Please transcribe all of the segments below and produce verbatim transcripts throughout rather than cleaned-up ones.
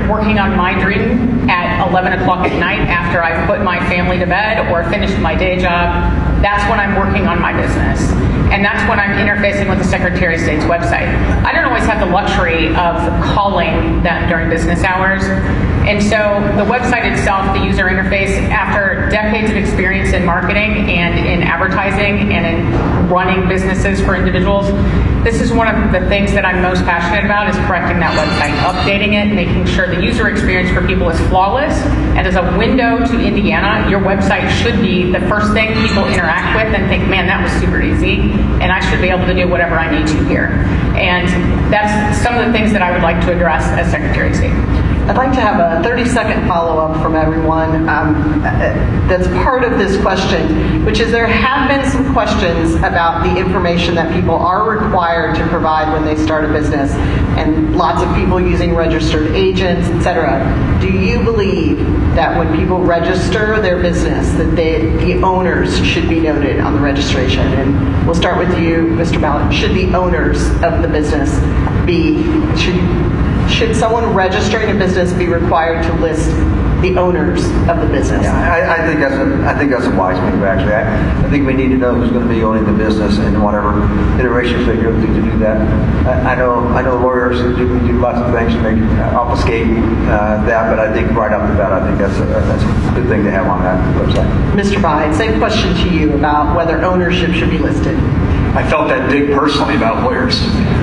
working on my dream at eleven o'clock at night after I've put my family to bed or finished my day job. That's when I'm working on my business. And that's when I'm interfacing with the Secretary of State's website. I don't always have the luxury of calling them during business hours. And so the website itself, the user interface, after decades of experience in marketing and in advertising and in running businesses for individuals, this is one of the things that I'm most passionate about, is correcting that website, updating it, making sure the user experience for people is flawless. And as a window to Indiana, your website should be the first thing people interact with and think, man, that was super easy, and I should be able to do whatever I need to here. And that's some of the things that I would like to address as Secretary of State. I'd like to have a thirty-second follow-up from everyone um, that's part of this question, which is there have been some questions about the information that people are required to provide when they start a business, and lots of people using registered agents, et cetera. Do you believe that when people register their business, that they, the owners should be noted on the registration? And we'll start with you, Mister Ballard. Should the owners of the business be, should Should someone registering a business be required to list the owners of the business? Yeah, I, I think that's a, I think that's a wise move. Actually, I, I think we need to know who's going to be owning the business and whatever iterations they go through to do that. I, I know I know lawyers do, do lots of things to make uh, obfuscate uh, that, but I think right off the bat, I think that's a, that's a good thing to have on that website. Mister Bide, same question to you about whether ownership should be listed. I felt that dig personally about lawyers,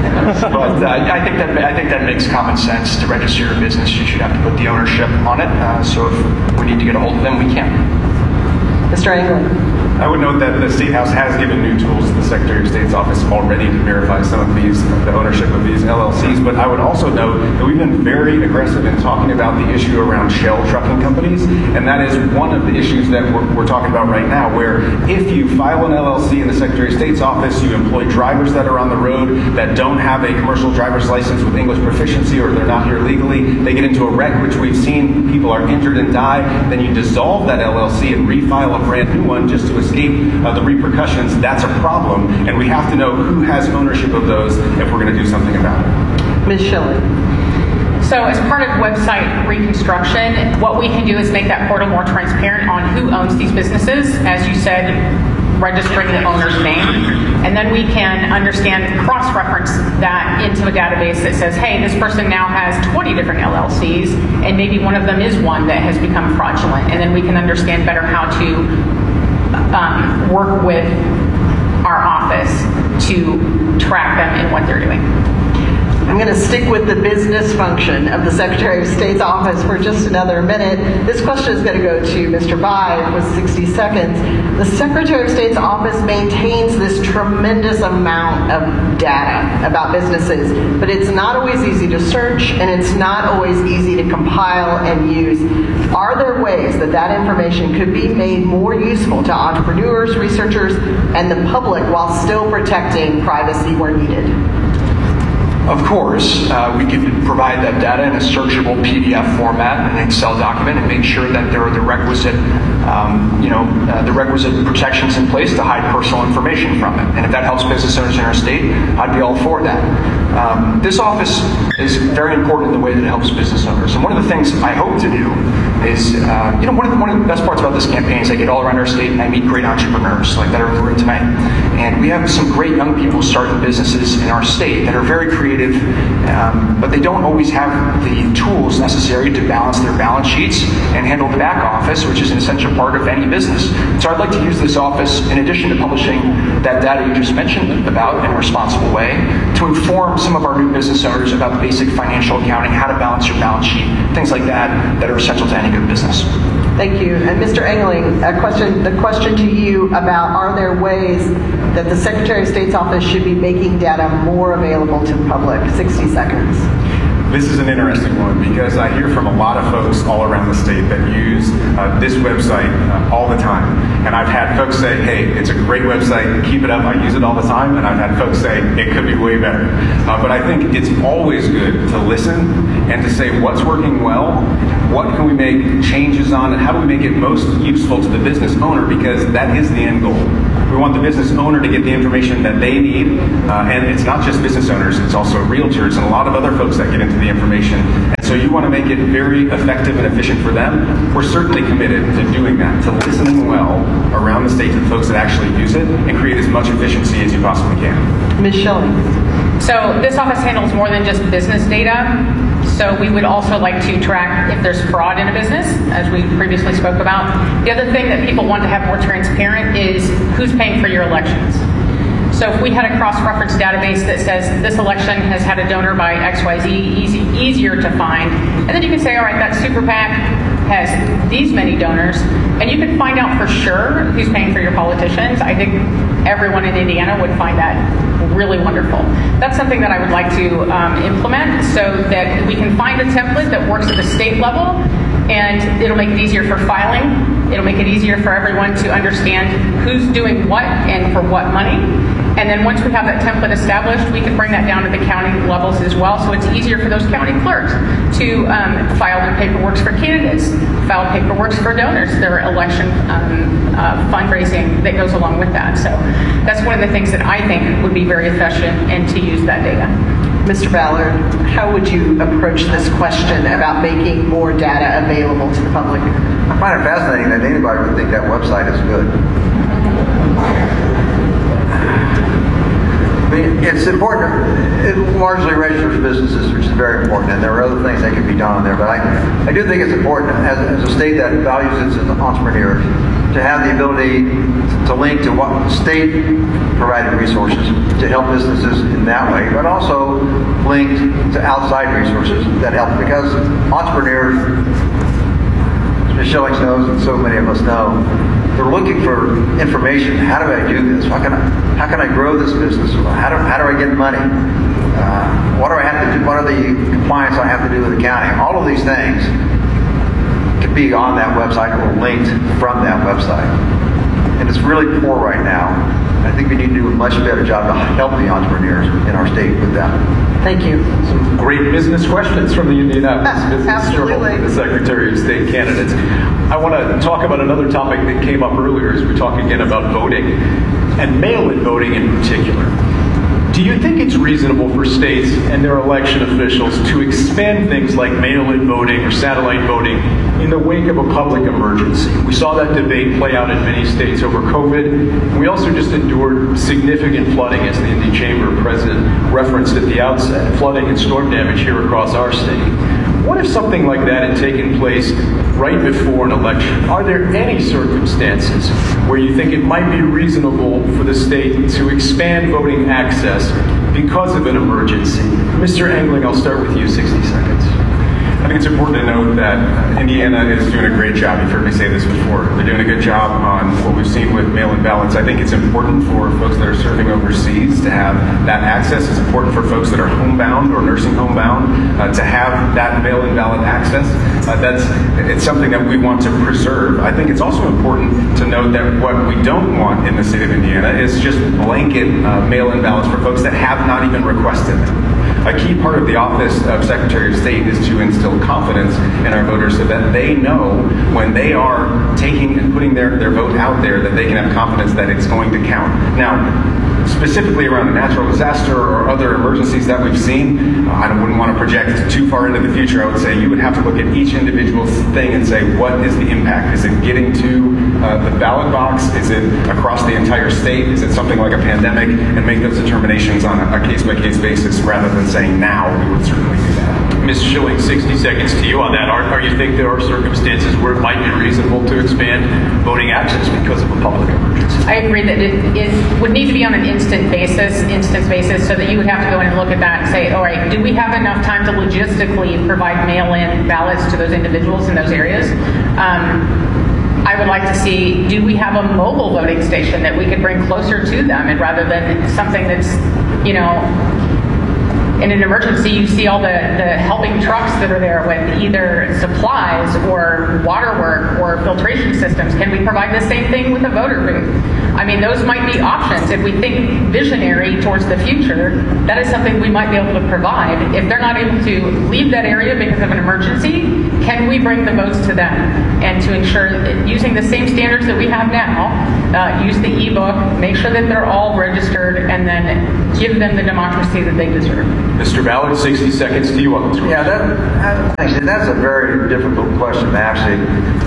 but uh, I think that I think that makes common sense. To register your business, you should have to put the ownership on it. Uh, so if we need to get a hold of them, we can. Mister England. I would note that the State House has given new tools to the Secretary of State's office already to verify some of these, the ownership of these L L Cs. But I would also note that we've been very aggressive in talking about the issue around shell trucking companies, and that is one of the issues that we're, we're talking about right now, where if you file an L L C in the Secretary of State's office, you employ drivers that are on the road that don't have a commercial driver's license with English proficiency, or they're not here legally, they get into a wreck, which we've seen people are injured and die, then you dissolve that L L C and refile a brand new one just to escape uh, the repercussions. That's a problem, and we have to know who has ownership of those if we're going to do something about it. Miz Schilling. So as part of website reconstruction, what we can do is make that portal more transparent on who owns these businesses. As you said, registering the owner's name. And then we can understand, cross-reference that into a database that says, hey, this person now has twenty different L L Cs, and maybe one of them is one that has become fraudulent. And then we can understand better how to um, work with our office to track them in what they're doing. I'm going to stick with the business function of the Secretary of State's office for just another minute. This question is going to go to Mister Bide with sixty seconds. The Secretary of State's office maintains this tremendous amount of data about businesses, but it's not always easy to search, and it's not always easy to compile and use. Are there ways that that information could be made more useful to entrepreneurs, researchers, and the public while still protecting privacy where needed? Of course, uh, we can provide that data in a searchable P D F format in an Excel document and make sure that there are the requisite, um, you know, uh, the requisite protections in place to hide personal information from it. And if that helps business owners in our state, I'd be all for that. Um, this office is very important in the way that it helps business owners. And one of the things I hope to do is, uh, you know, one of, the, one of the best parts about this campaign is I get all around our state and I meet great entrepreneurs like that are in the room tonight. And we have some great young people starting businesses in our state that are very creative, um, but they don't always have the tools necessary to balance their balance sheets and handle the back office, which is an essential part of any business. So I'd like to use this office, in addition to publishing that data you just mentioned about in a responsible way, to inform some of our new business owners about the basic financial accounting, how to balance your balance sheet, things like that that are essential to any good business. Thank you. And Mister Engling, a question, the question to you about, are there ways that the Secretary of State's office should be making data more available to the public? sixty seconds. This is an interesting one because I hear from a lot of folks all around the state that use uh, this website uh, all the time. And I've had folks say, hey, it's a great website, keep it up, I use it all the time. And I've had folks say, it could be way better. Uh, but I think it's always good to listen and to say what's working well, what can we make changes on, and how do we make it most useful to the business owner, because that is the end goal. We want the business owner to get the information that they need, uh, and it's not just business owners, it's also realtors and a lot of other folks that get into the information. And so you want to make it very effective and efficient for them. We're certainly committed to doing that, to listening well around the state to the folks that actually use it and create as much efficiency as you possibly can. Miz Schilling. So this office handles more than just business data. So we would also like to track if there's fraud in a business, as we previously spoke about. The other thing that people want to have more transparent is who's paying for your elections. So if we had a cross-reference database that says this election has had a donor by X Y Z, easy, easier to find, and then you can say, all right, that super PAC has these many donors, and you can find out for sure who's paying for your politicians. I think everyone in Indiana would find that really wonderful. That's something that I would like to um, implement so that we can find a template that works at the state level, and it'll make it easier for filing. It'll make it easier for everyone to understand who's doing what and for what money. And then once we have that template established, we can bring that down to the county levels as well. So it's easier for those county clerks to um, file their paperwork for candidates, file paperwork for donors, their election um, uh, fundraising that goes along with that. So that's one of the things that I think would be very efficient and to use that data. Mister Ballard, how would you approach this question about making more data available to the public? I find it fascinating that anybody would think that website is good. I mean, it's important. It largely registers businesses, which is very important, and there are other things that can be done on there. But I, I do think it's important, as, as a state that values its entrepreneurs, to have the ability to link to what state-provided resources to help businesses in that way, but also linked to outside resources that help, because entrepreneurs, as Miz Schilling knows, and so many of us know, they're looking for information. How do I do this? How can I, how can I grow this business? How do, how do I get money? Uh, what do I have to do? What are the compliance I have to do with the county? All of these things can be on that website or linked from that website. And it's really poor right now. I think we need to do a much better job to help the entrepreneurs in our state with that. Thank you. Some great business questions from the Indianapolis Business Absolutely. Journal, the Secretary of State candidates. I want to talk about another topic that came up earlier as we talk again about voting, and mail-in voting in particular. Do you think it's reasonable for states and their election officials to expand things like mail-in voting or satellite voting in the wake of a public emergency? We saw that debate play out in many states over COVID. We also just endured significant flooding, as the Indy Chamber president referenced at the outset, flooding and storm damage here across our state. What if something like that had taken place right before an election? Are there any circumstances where you think it might be reasonable for the state to expand voting access because of an emergency? Mister Engling, I'll start with you, sixty seconds. I think it's important to note that uh, Indiana is doing a great job. You've heard me say this before. They're doing a good job on what we've seen with mail-in ballots. I think it's important for folks that are serving overseas to have that access. It's important for folks that are homebound or nursing homebound uh, to have that mail-in ballot access. Uh, that's it's something that we want to preserve. I think it's also important to note that what we don't want in the state of Indiana is just blanket uh, mail-in ballots for folks that have not even requested them. A key part of the office of Secretary of State is to instill confidence in our voters so that they know when they are taking and putting their, their vote out there that they can have confidence that it's going to count. Now, specifically around a natural disaster or other emergencies that we've seen, I wouldn't want to project too far into the future. I would say you would have to look at each individual thing and say, what is the impact? Is it getting to uh, the ballot box? Is it across the entire state? Is it something like a pandemic? And make those determinations on a case-by-case basis rather than saying now. We would certainly do that. Miz Schilling, sixty seconds to you on that. Are, are you think there are circumstances where it might be reasonable to expand voting access because of a public emergency? I agree that it, it would need to be on an instant basis, instance basis, so that you would have to go in and look at that and say, all right, do we have enough time to logistically provide mail-in ballots to those individuals in those areas? Um, I would like to see, do we have a mobile voting station that we could bring closer to them, and rather than something that's, you know, in an emergency, you see all the, the helping trucks that are there with either supplies or water work or filtration systems. Can we provide the same thing with a voter booth? I mean, those might be options. If we think visionary towards the future, that is something we might be able to provide. If they're not able to leave that area because of an emergency, can we bring the votes to them? And to ensure that using the same standards that we have now, uh, use the e-book, make sure that they're all registered, and then give them the democracy that they deserve. Mister Ballard, sixty seconds to you on this. Yeah, that, actually, that's a very difficult question, actually.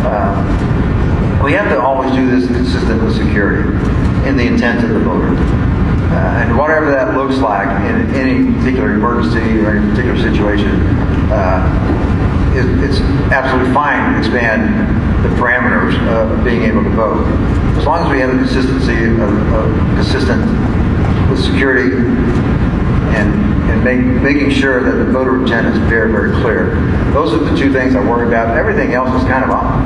Uh, we have to always do this consistent with security in the intent of the voter. Uh, and whatever that looks like in any particular emergency or any particular situation, uh, it, it's absolutely fine to expand the parameters of being able to vote. As long as we have the consistency of, of consistent with security and and make, making sure that the voter intent is very, very clear. Those are the two things I worry about. Everything else is kind of on,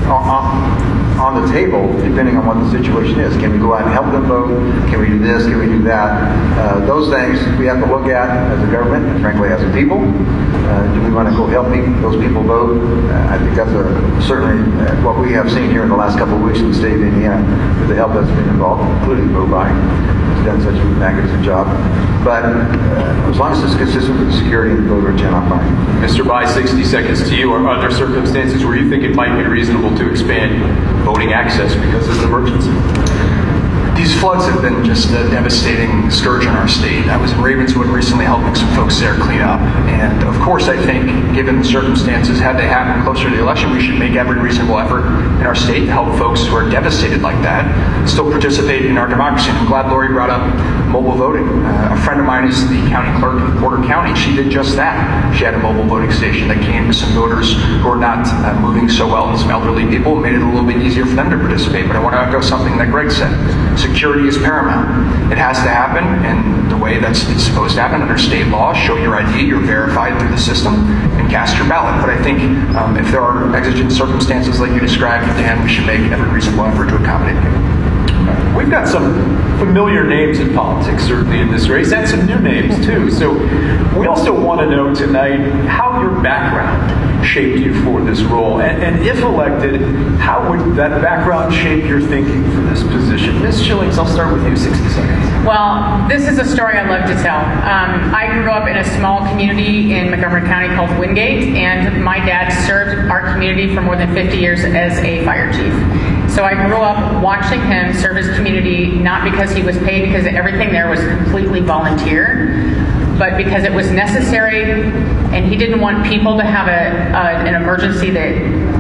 on, on the table, depending on what the situation is. Can we go out and help them vote? Can we do this? Can we do that? Uh, those things we have to look at as a government and, frankly, as a people. Uh, do we want to go help people, those people vote? Uh, I think that's a, certainly uh, what we have seen here in the last couple of weeks in the state of Indiana with the help that's been involved, including vote buying. It's done such a magnificent job. But uh, as long as it's consistent with the security and the voter intent, I'm fine. Mister Bai, sixty seconds to you. Are, are there circumstances where you think it might be reasonable to expand voting access because of an emergency? These floods have been just a devastating scourge in our state. I was in Ravenswood recently helping some folks there clean up. And of course, I think, given the circumstances, had they happened closer to the election, we should make every reasonable effort in our state to help folks who are devastated like that still participate in our democracy. And I'm glad Lori brought up mobile voting. Uh, a friend of mine is the county clerk in Porter County. She did just that. She had a mobile voting station that came to some voters who are not uh, moving so well, and some elderly people, made it a little bit easier for them to participate. But I want to echo something that Greg said. Security is paramount. It has to happen in the way that's it's supposed to happen under state law. Show your I D, you're verified through the system, and cast your ballot. But I think um, if there are exigent circumstances like you described, Dan, we should make every reasonable effort to accommodate people. We've got some familiar names in politics, certainly in this race, and some new names, too. So we also want to know tonight how your background shaped you for this role. And, and if elected, how would that background shape your thinking for this position? Miz Schillings, I'll start with you, sixty seconds. Well, this is a story I love to tell. Um, I grew up in a small community in Montgomery County called Wingate, and my dad served our community for more than fifty years as a fire chief. So I grew up watching him serve his community, not because he was paid, because everything there was completely volunteer, but because it was necessary, and he didn't want people to have a, a an emergency that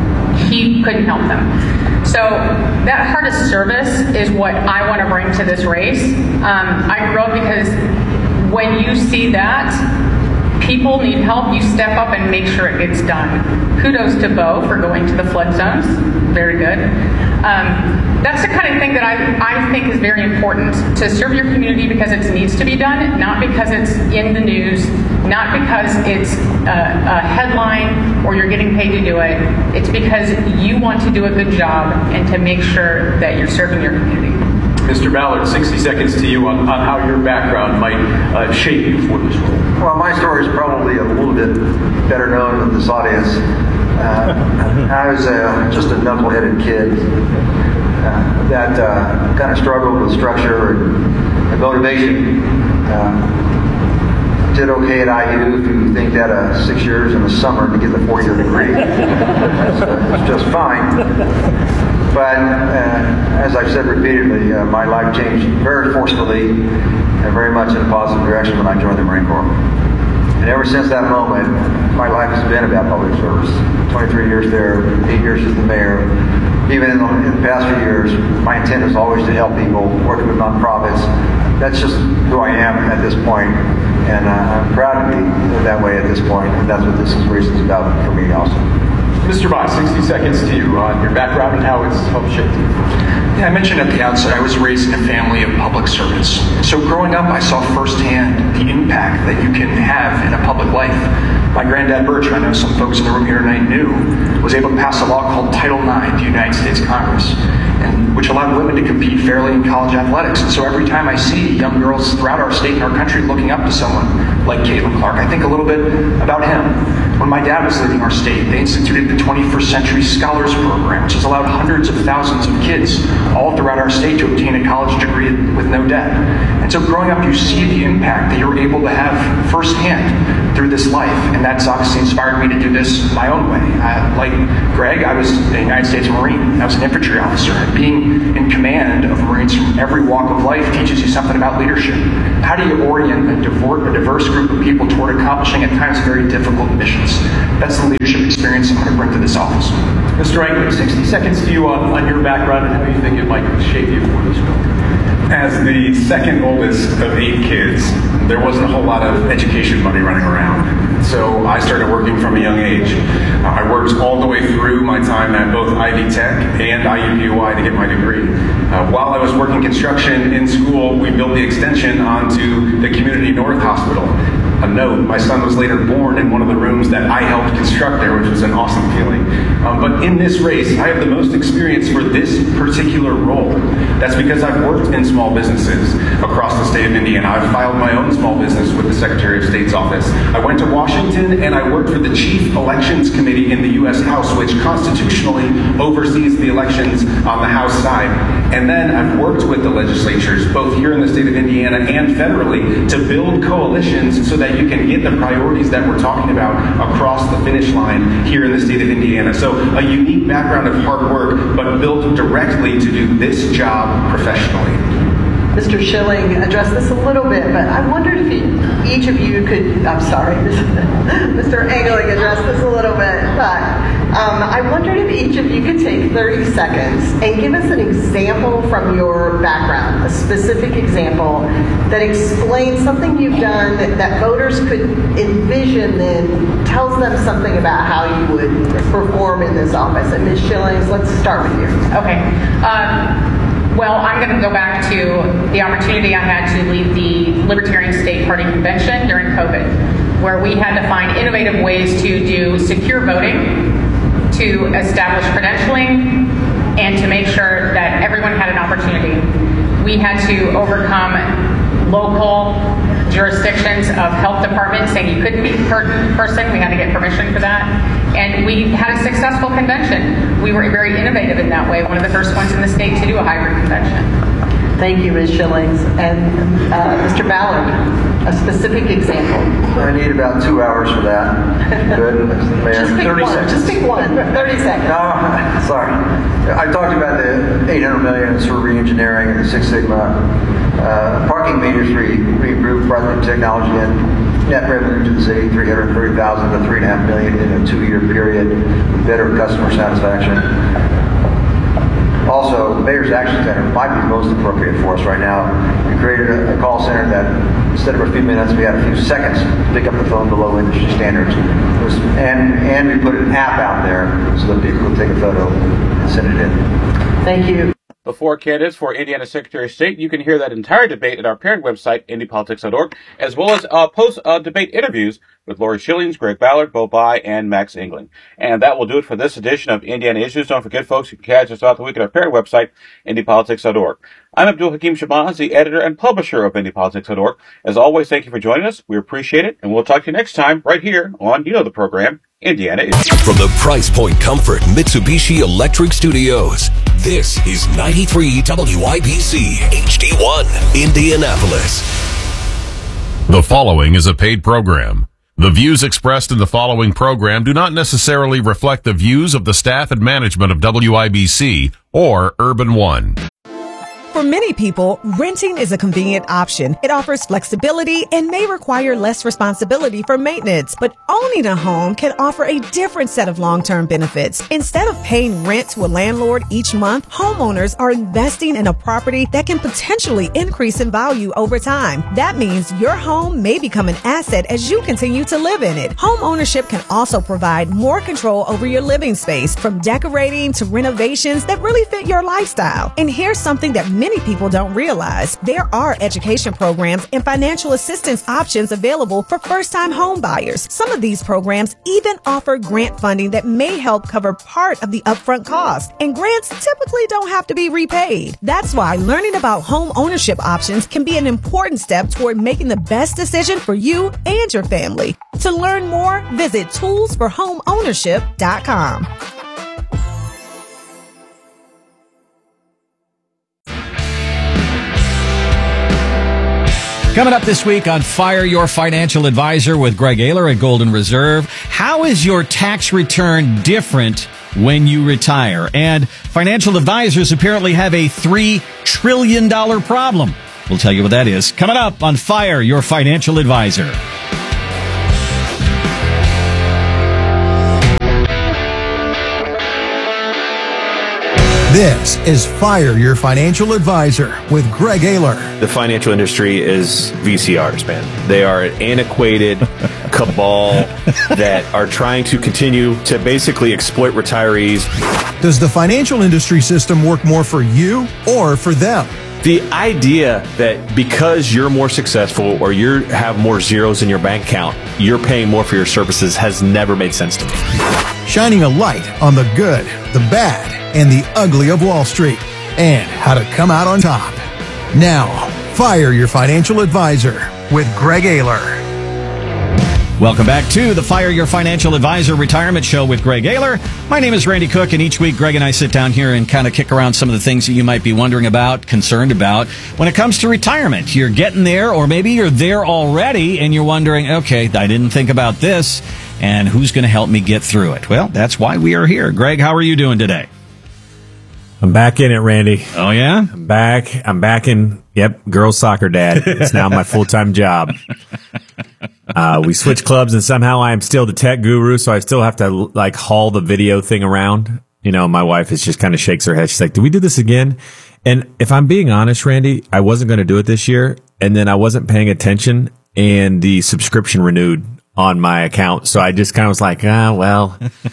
he couldn't help them. So that heart of service is what I want to bring to this race. Um, I grew up because when you see that, people need help, you step up and make sure it gets done. Kudos to Bo for going to the flood zones. Very good. Um, that's the kind of thing that I, I think is very important, to serve your community because it needs to be done, not because it's in the news, not because it's a, a headline or you're getting paid to do it. It's because you want to do a good job and to make sure that you're serving your community. Mister Ballard, sixty seconds to you on, on how your background might uh, shape you for this role. Well, my story is probably a little bit better known in this audience. Uh, I was uh, just a knuckleheaded kid uh, that uh, kind of struggled with structure and, and motivation. Uh, did okay at I U if you think that uh, six years in the summer to get the four-year degree. It's uh, just fine. But uh, as I've said repeatedly, uh, my life changed very forcefully and very much in a positive direction when I joined the Marine Corps. And ever since that moment, my life has been about public service. twenty-three years there, eight years as the mayor. Even in the, in the past few years, my intent is always to help people, work with nonprofits. That's just who I am at this point, and uh, I'm proud to be that way at this point, and that's what this race is about for me also. Mister Bai, sixty seconds to you on your background and how it's helped shape you. Yeah, I mentioned at the outset, I was raised in a family of public servants. So growing up, I saw firsthand the impact that you can have in a public life. My granddad Birch, who I know some folks in the room here tonight knew, was able to pass a law called Title nine, the United States Congress. and which allowed women to compete fairly in college athletics. And so every time I see young girls throughout our state and our country looking up to someone like Caitlin Clark, I think a little bit about him. When my dad was leading our state, they instituted the twenty-first Century Scholars Program, which has allowed hundreds of thousands of kids all throughout our state to obtain a college degree with no debt. And so growing up, you see the impact that you're able to have firsthand through this life, and that's obviously inspired me to do this my own way. Uh, like Greg, I was a United States Marine. I was an infantry officer, and being in command of Marines from every walk of life teaches you something about leadership. How do you orient a diverse group of people toward accomplishing at times very difficult missions? That's the leadership experience I'm going to bring to this office. Mister Anglin, sixty seconds to you on, on your background and how you think it might shape you for this film. As the second oldest of eight kids, there wasn't a whole lot of education money running around. So I started working from a young age. Uh, I worked all the way through my time at both Ivy Tech and I U P U I to get my degree. Uh, while I was working construction in school, we built the extension onto the Community North Hospital. A note, my son was later born in one of the rooms that I helped construct there, which was an awesome feeling. Um, but in this race, I have the most experience for this particular role. That's because I've worked in small businesses across the state of Indiana. I've filed my own small business with the Secretary of State's office. I went to Washington and I worked for the Chief Elections Committee in the U S House, which constitutionally oversees the elections on the House side. And then I've worked with the legislatures, both here in the state of Indiana and federally, to build coalitions so that you can get the priorities that we're talking about across the finish line here in the state of Indiana. So a unique background of hard work, but built directly to do this job professionally. Mister Schilling addressed this a little bit, but I wondered if he, each of you could, I'm sorry, Mister Angling addressed this a little bit, but um, I wondered if each of you could take thirty seconds and give us an example from your background, a specific example that explains something you've done that, that voters could envision then tells them something about how you would perform in this office. And Miz Schillings, let's start with you. Okay. Um, Well, I'm going to go back to the opportunity I had to lead the Libertarian State Party Convention during COVID, where we had to find innovative ways to do secure voting, to establish credentialing, and to make sure that everyone had an opportunity. We had to overcome local jurisdictions of health departments saying you couldn't be in person. We had to get permission for that. And we had a successful convention. We were very innovative in that way, one of the first ones in the state to do a hybrid convention. Thank you, Miz Schillings. And uh, Mister Ballard, a specific example. I need about two hours for that. Good, Mister Mayor. Just pick thirty one. seconds. Just pick one. thirty seconds. No, sorry. I talked about the eight hundred million for re-engineering and the Six Sigma uh, parking meters we, we improved private technology and net revenue to the city, three hundred thirty thousand to three and a half million in a two-year period, better customer satisfaction. Also, the Mayor's Action Center might be most appropriate for us right now. We created a, a call center that instead of a few minutes, we had a few seconds to pick up the phone below industry standards. It was, and, and we put an app out there so that people could take a photo and send it in. Thank you. The four candidates for Indiana Secretary of State. You can hear that entire debate at our parent website, indy politics dot org, as well as uh, post-debate uh, interviews with Lori Schillings, Greg Ballard, Bo Bai, and Max England. And that will do it for this edition of Indiana Issues. Don't forget, folks, you can catch us throughout the week at our parent website, indy politics dot org. I'm Abdul Hakim Shabazz, the editor and publisher of indy politics dot org. As always, thank you for joining us. We appreciate it, and we'll talk to you next time right here on, you know the program, Indiana Issues. From the Price Point Comfort Mitsubishi Electric Studios, this is ninety-three W I B C H D one, Indianapolis. The following is a paid program. The views expressed in the following program do not necessarily reflect the views of the staff and management of W I B C or Urban One. For many people, renting is a convenient option. It offers flexibility and may require less responsibility for maintenance. But owning a home can offer a different set of long-term benefits. Instead of paying rent to a landlord each month, homeowners are investing in a property that can potentially increase in value over time. That means your home may become an asset as you continue to live in it. Home ownership can also provide more control over your living space, from decorating to renovations that really fit your lifestyle. And here's something that many many people don't realize. There are education programs and financial assistance options available for first-time home buyers. Some of these programs even offer grant funding that may help cover part of the upfront cost. And grants typically don't have to be repaid. That's why learning about home ownership options can be an important step toward making the best decision for you and your family. To learn more, visit tools for home ownership dot com. Coming up this week on Fire Your Financial Advisor with Greg Ayler at Golden Reserve. How is your tax return different when you retire? And financial advisors apparently have a three trillion dollars problem. We'll tell you what that is. Coming up on Fire Your Financial Advisor. This is Fire Your Financial Advisor with Greg Ayler. The financial industry is V C Rs, man. They are an antiquated cabal that are trying to continue to basically exploit retirees. Does the financial industry system work more for you or for them? The idea that because you're more successful or you have more zeros in your bank account, you're paying more for your services has never made sense to me. Shining a light on the good, the bad, and the ugly of Wall Street, and how to come out on top. Now, Fire Your Financial Advisor with Greg Ayler. Welcome back to the Fire Your Financial Advisor Retirement Show with Greg Ayler. My name is Randy Cook, and each week Greg and I sit down here and kind of kick around some of the things that you might be wondering about, concerned about. When it comes to retirement, you're getting there, or maybe you're there already, and you're wondering, okay, I didn't think about this, and who's going to help me get through it? Well, that's why we are here. Greg, how are you doing today? I'm back in it, Randy. Oh, yeah? I'm back. I'm back in, yep, girls soccer dad. It's now my full-time job. Uh, we switched clubs, and somehow I am still the tech guru, so I still have to, like, haul the video thing around. You know, my wife is just kind of shakes her head. She's like, do we do this again? And if I'm being honest, Randy, I wasn't going to do it this year, and then I wasn't paying attention, and the subscription renewed on my account. So I just kind of was like, ah, well,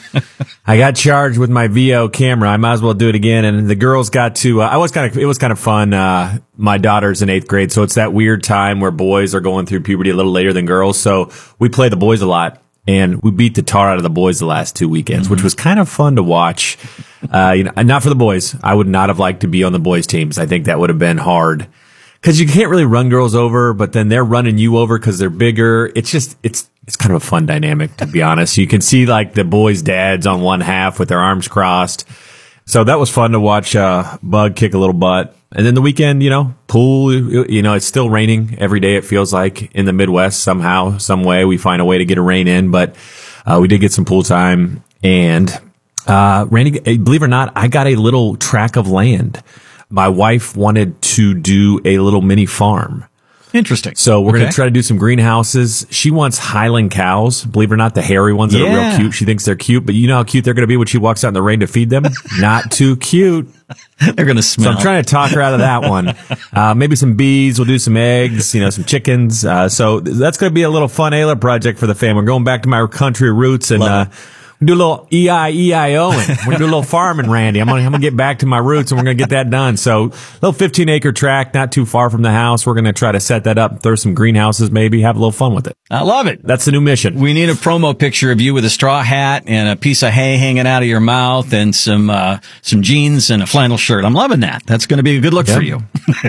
I got charged with my V O camera. I might as well do it again. And the girls got to, uh, I was kind of, it was kind of fun. Uh, my daughter's in eighth grade. So it's that weird time where boys are going through puberty a little later than girls. So we play the boys a lot, and we beat the tar out of the boys the last two weekends, mm-hmm. which was kind of fun to watch. Uh, you know, not for the boys. I would not have liked to be on the boys teams. I think that would have been hard. Cause you can't really run girls over, but then they're running you over cause they're bigger. It's just, it's, it's kind of a fun dynamic, to be honest. You can see like the boys' dads on one half with their arms crossed. So that was fun to watch, uh, Bug kick a little butt. And then the weekend, you know, pool, you know, it's still raining every day. It feels like in the Midwest somehow, some way we find a way to get a rain in, but, uh, we did get some pool time. And, uh, Randy, believe it or not, I got a little tract of land. My wife wanted to do a little mini farm. Interesting. So we're okay. going to try to do some greenhouses. She wants Highland cows. Believe it or not, the hairy ones that yeah. are real cute. She thinks they're cute, but you know how cute they're going to be when she walks out in the rain to feed them? Not too cute. They're going to smell. So I'm trying to talk her out of that one. Uh, maybe some bees. We'll do some eggs, you know, some chickens. Uh, so that's going to be a little fun Ayler project for the family. We're going back to my country roots and, uh, do a little E I E I O and we're gonna do a little farming, Randy. I'm gonna, I'm gonna get back to my roots and we're gonna get that done. So, little fifteen acre tract, not too far from the house. We're gonna try to set that up, throw some greenhouses, maybe have a little fun with it. I love it. That's the new mission. We need a promo picture of you with a straw hat and a piece of hay hanging out of your mouth and some uh some jeans and a flannel shirt. I'm loving that. That's gonna be a good look yep. for you.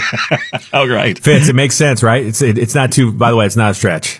All right, fits. It makes sense, right? It's it, it's not too. By the way, it's not a stretch.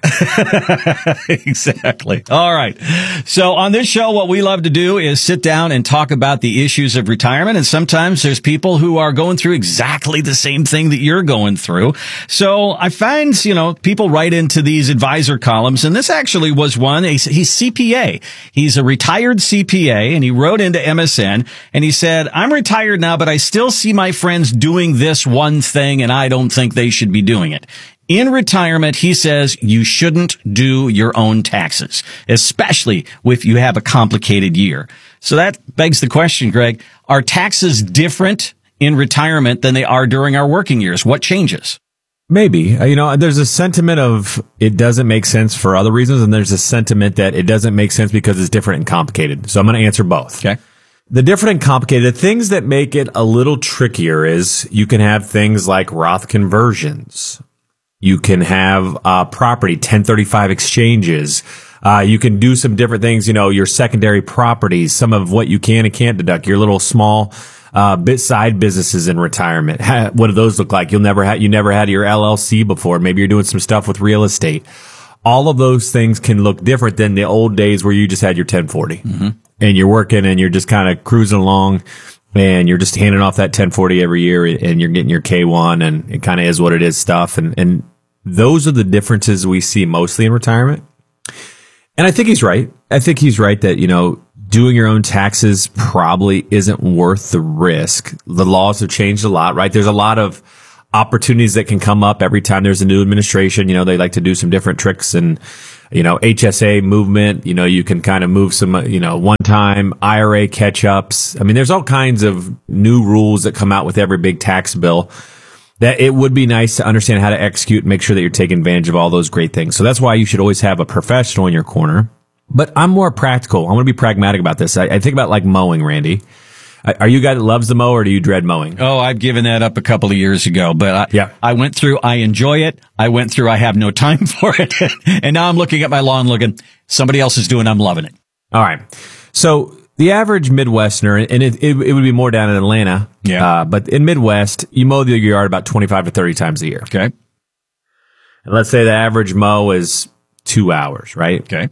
Exactly. All right. So on this show, what we love to do is sit down and talk about the issues of retirement. And sometimes there's people who are going through exactly the same thing that you're going through. So I find, you know, people write into these advisor columns, and this actually was one. He's, he's C P A. He's a retired C P A, and he wrote into M S N, and he said, I'm retired now, but I still see my friends doing this one thing, and I don't think they should be doing it. In retirement, he says you shouldn't do your own taxes, especially if you have a complicated year. So that begs the question, Greg, are taxes different in retirement than they are during our working years? What changes? Maybe. Uh, you know, there's a sentiment of it doesn't make sense for other reasons, and there's a sentiment that it doesn't make sense because it's different and complicated. So I'm going to answer both. Okay. The different and complicated the things that make it a little trickier is you can have things like Roth conversions. You can have uh, property ten thirty-five exchanges. Uh, you can do some different things, you know, your secondary properties, some of what you can and can't deduct, your little small uh, bit side businesses in retirement. Ha, what do those look like? You'll never have, you never had your L L C before. Maybe you're doing some stuff with real estate. All of those things can look different than the old days where you just had your ten forty mm-hmm. and you're working and you're just kind of cruising along and you're just handing off that ten forty every year and you're getting your K one and it kind of is what it is stuff. And, and those are the differences we see mostly in retirement. And I think he's right. I think he's right that, you know, doing your own taxes probably isn't worth the risk. The laws have changed a lot, right? There's a lot of opportunities that can come up every time there's a new administration. You know, they like to do some different tricks and, you know, H S A movement, you know, you can kind of move some, you know, one time I R A catch ups. I mean, there's all kinds of new rules that come out with every big tax bill that it would be nice to understand how to execute and make sure that you're taking advantage of all those great things. So that's why you should always have a professional in your corner. But I'm more practical. I want to be pragmatic about this. I, I think about like mowing, Randy. Are you a guy that loves the mow or do you dread mowing? Oh, I've given that up a couple of years ago, but I, yeah. I went through, I enjoy it. I went through, I have no time for it. And now I'm looking at my lawn looking, somebody else is doing, I'm loving it. All right. So the average Midwesterner, and it, it, it would be more down in Atlanta. Yeah. Uh, but in Midwest, you mow the yard about twenty-five to thirty times a year. Okay. And let's say the average mow is two hours, right? Okay.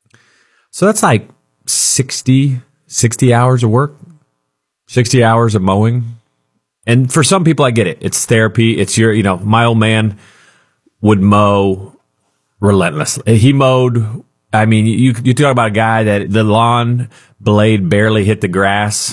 So that's like sixty, sixty hours of work, sixty hours of mowing. And for some people, I get it. It's therapy. It's your, you know, my old man would mow relentlessly. He mowed, I mean, you, you talk about a guy that the lawn blade barely hit the grass.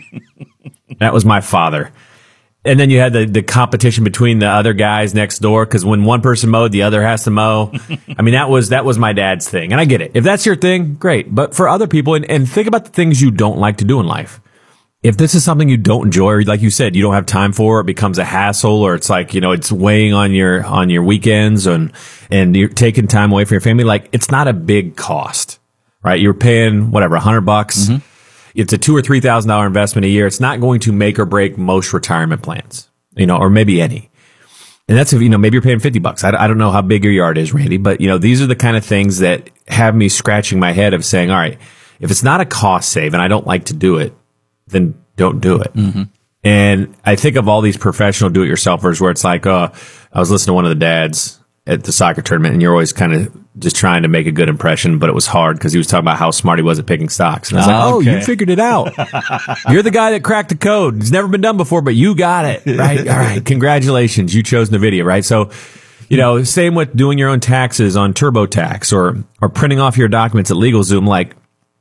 That was my father. And then you had the, the competition between the other guys next door because when one person mowed, the other has to mow. I mean, that was that was my dad's thing. And I get it. If that's your thing, great. But for other people, and, and think about the things you don't like to do in life. If this is something you don't enjoy, or like you said, you don't have time for, it becomes a hassle, or it's like, you know, it's weighing on your on your weekends and and you're taking time away from your family, like it's not a big cost, right? You're paying whatever, a hundred bucks. Mm-hmm. It's a two or three thousand dollar investment a year. It's not going to make or break most retirement plans, you know, or maybe any. And that's if, you know, maybe you're paying fifty bucks. I, I don't know how big your yard is, Randy, but you know, these are the kind of things that have me scratching my head of saying, all right, if it's not a cost save and I don't like to do it, then don't do it. Mm-hmm. And I think of all these professional do-it-yourselfers where it's like, uh, I was listening to one of the dads at the soccer tournament and you're always kind of just trying to make a good impression, but it was hard because he was talking about how smart he was at picking stocks. And I was like, oh, okay. You figured it out. You're the guy that cracked the code. It's never been done before, but you got it, right? All right. Congratulations. You chose NVIDIA, right? So, you know, same with doing your own taxes on TurboTax or, or printing off your documents at LegalZoom. Like,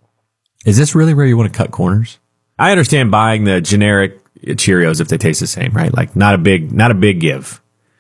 is this really where you want to cut corners? I understand buying the generic Cheerios if they taste the same, right? Like not a big, not a big give.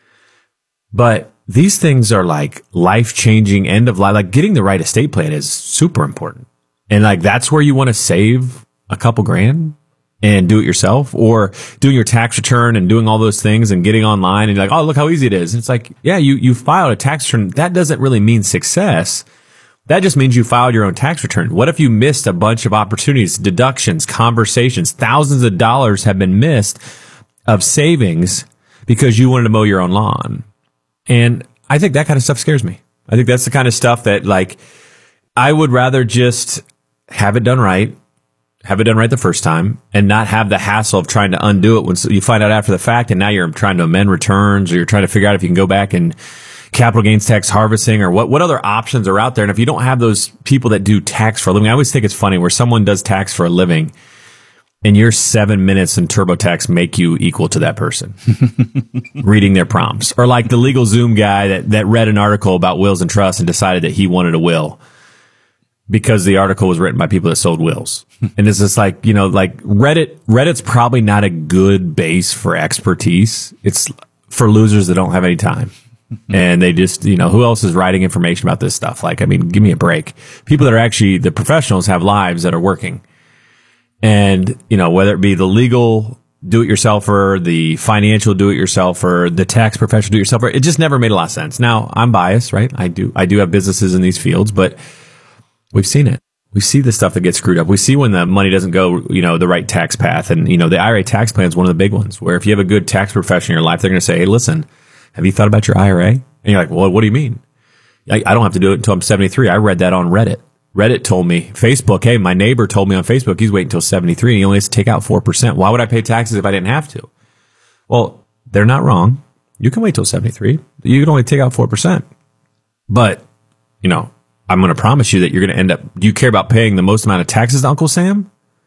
But these things are like life-changing, end of life. Like getting the right estate plan is super important. And like that's where you want to save a couple grand and do it yourself, or doing your tax return and doing all those things and getting online and you're like, oh, look how easy it is. And it's like, yeah, you, you filed a tax return. That doesn't really mean success. That just means you filed your own tax return. What if you missed a bunch of opportunities, deductions, conversations, thousands of dollars have been missed of savings because you wanted to mow your own lawn? And I think that kind of stuff scares me. I think that's the kind of stuff that like, I would rather just have it done right, have it done right the first time and not have the hassle of trying to undo it when you find out after the fact and now you're trying to amend returns or you're trying to figure out if you can go back and capital gains tax harvesting or what, what other options are out there. And if you don't have those people that do tax for a living, I always think it's funny where someone does tax for a living and your seven minutes in TurboTax make you equal to that person reading their prompts. Or like the LegalZoom guy that, that read an article about wills and trusts and decided that he wanted a will because the article was written by people that sold wills. And it's just like, you know, like Reddit, Reddit's probably not a good base for expertise. It's for losers that don't have any time. And they just, you know, who else is writing information about this stuff? Like, I mean, give me a break. People that are actually, the professionals have lives that are working. And, you know, whether it be the legal do-it-yourselfer, the financial do-it-yourselfer, the tax professional do-it-yourselfer, it just never made a lot of sense. Now, I'm biased, right? I do, I do have businesses in these fields, but we've seen it. We see the stuff that gets screwed up. We see when the money doesn't go, you know, the right tax path. And, you know, the I R A tax plan is one of the big ones where if you have a good tax professional in your life, they're going to say, hey, listen, have you thought about your I R A? And you're like, well, what do you mean? I, I don't have to do it until I'm seventy-three. I read that on Reddit. Reddit told me, Facebook, hey, my neighbor told me on Facebook he's waiting until seventy-three and he only has to take out four percent. Why would I pay taxes if I didn't have to? Well, they're not wrong. You can wait till seventy-three. You can only take out four percent. But, you know, I'm going to promise you that you're going to end up, do you care about paying the most amount of taxes to Uncle Sam?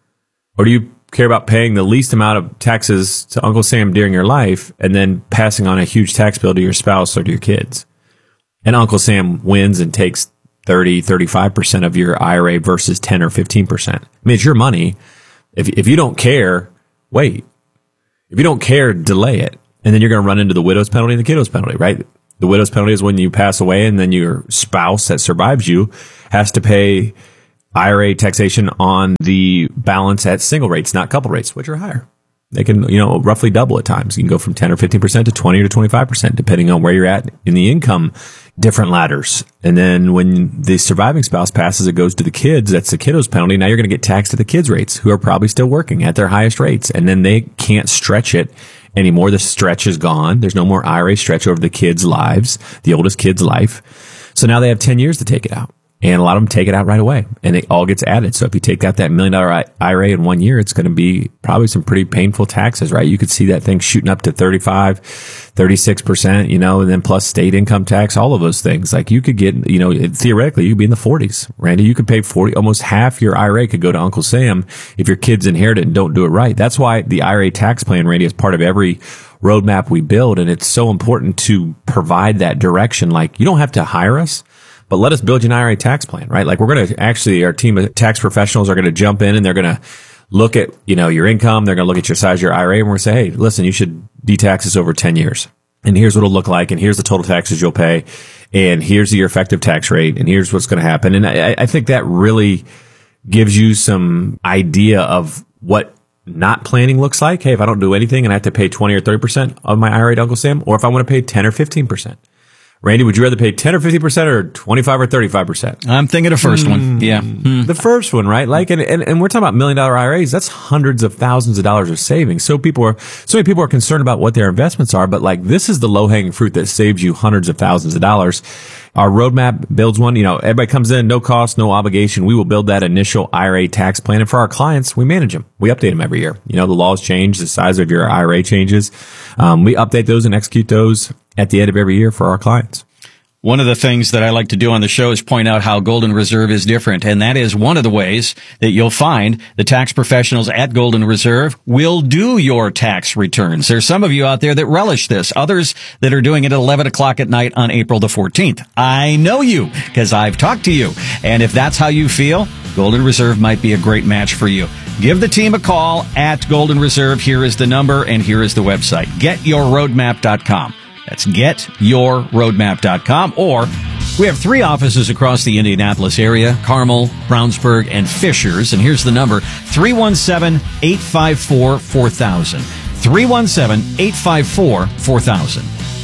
Or do you care about paying the least amount of taxes to Uncle Sam during your life and then passing on a huge tax bill to your spouse or to your kids? And Uncle Sam wins and takes thirty, thirty-five percent of your I R A versus ten or fifteen percent. I mean, it's your money. If, if you don't care, wait. If you don't care, delay it. And then you're going to run into the widow's penalty and the kiddo's penalty, right? The widow's penalty is when you pass away and then your spouse that survives you has to pay I R A taxation on the balance at single rates, not couple rates, which are higher. They can, you know, roughly double at times. You can go from ten or fifteen percent to twenty or to twenty-five percent, depending on where you're at in the income, different ladders. And then when the surviving spouse passes, it goes to the kids. That's the kiddo's penalty. Now you're going to get taxed at the kids' rates, who are probably still working at their highest rates. And then they can't stretch it anymore. The stretch is gone. There's no more I R A stretch over the kids' lives, the oldest kid's life. So now they have ten years to take it out. And a lot of them take it out right away and it all gets added. So if you take out that million dollar I R A in one year, it's going to be probably some pretty painful taxes, right? You could see that thing shooting up to thirty-five, thirty-six percent, you know, and then plus state income tax, all of those things. Like you could get, you know, theoretically you could be in the forties. Randy, you could pay forty, almost half your I R A could go to Uncle Sam if your kids inherit it and don't do it right. That's why the I R A tax plan, Randy, is part of every roadmap we build. And it's so important to provide that direction. Like you don't have to hire us, but let us build you an I R A tax plan, right? Like we're going to actually, our team of tax professionals are going to jump in and they're going to look at, you know, your income. They're going to look at your size of your I R A and we're going to say, hey, listen, you should de-tax this over ten years. And here's what it'll look like. And here's the total taxes you'll pay. And here's your effective tax rate. And here's what's going to happen. And I, I think that really gives you some idea of what not planning looks like. Hey, if I don't do anything and I have to pay twenty or thirty percent of my I R A to Uncle Sam, or if I want to pay ten or fifteen percent. Randy, would you rather pay ten or fifty percent or twenty-five or thirty-five percent? I'm thinking the first mm. one. Yeah. Mm. The first one, right? Like, and, and, and we're talking about million dollar I R As. That's hundreds of thousands of dollars of savings. So people are, so many people are concerned about what their investments are, but like this is the low hanging fruit that saves you hundreds of thousands of dollars. Our roadmap builds one, you know, everybody comes in, no cost, no obligation. We will build that initial I R A tax plan. And for our clients, we manage them. We update them every year. You know, the laws change, the size of your I R A changes. Um, we update those and execute those at the end of every year for our clients. One of the things that I like to do on the show is point out how Golden Reserve is different. And that is one of the ways that you'll find the tax professionals at Golden Reserve will do your tax returns. There's some of you out there that relish this, others that are doing it at eleven o'clock at night on April the fourteenth. I know you because I've talked to you. And if that's how you feel, Golden Reserve might be a great match for you. Give the team a call at Golden Reserve. Here is the number and here is the website, get your roadmap dot com. That's get your roadmap dot com. Or we have three offices across the Indianapolis area, Carmel, Brownsburg, and Fishers. And here's the number, three one seven, eight five four, four thousand. three one seven, eight five four, four thousand.